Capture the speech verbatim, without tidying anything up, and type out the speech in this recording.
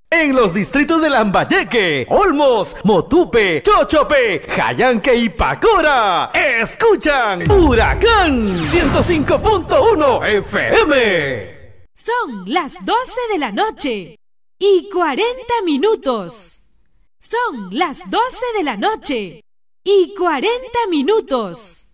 En los distritos de Lambayeque, Olmos, Motupe, Chochope, Jayanque y Pacora, escuchan Huracán ciento cinco punto uno F M. Son las doce de la noche y cuarenta minutos. Son las doce de la noche y cuarenta minutos.